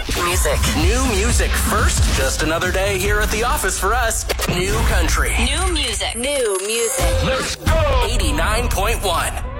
Music. New music first. Just another day here at the office for us. New country. New music. Let's go. 89.1.